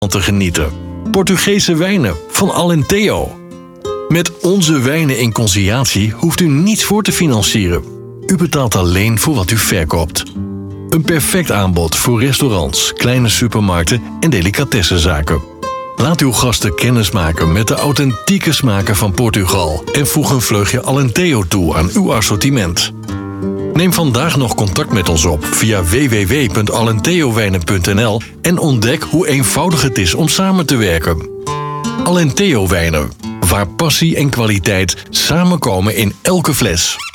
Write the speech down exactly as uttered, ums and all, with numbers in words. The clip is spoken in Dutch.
te genieten. Portugese wijnen van Alentejo. Met onze wijnen in consignatie hoeft u niets voor te financieren. U betaalt alleen voor wat u verkoopt. Een perfect aanbod voor restaurants, kleine supermarkten en delicatessenzaken. Laat uw gasten kennis maken met de authentieke smaken van Portugal en voeg een vleugje Alentejo toe aan uw assortiment. Neem vandaag nog contact met ons op via w w w punt alentejowijnen punt n l en ontdek hoe eenvoudig het is om samen te werken. Alentejo Wijnen, waar passie en kwaliteit samenkomen in elke fles.